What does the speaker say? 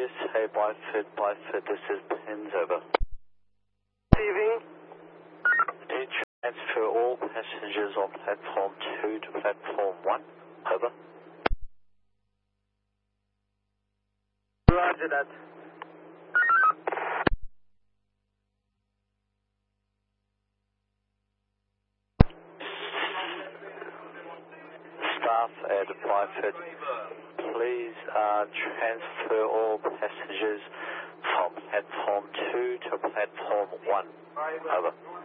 Hey, Blyford, this is Pins, over. Receiving. Do you transfer all passengers on platform 2 to platform 1? Over. Roger that. Staff at Blyford, please transfer all passengers from platform 2 to platform 1. Over.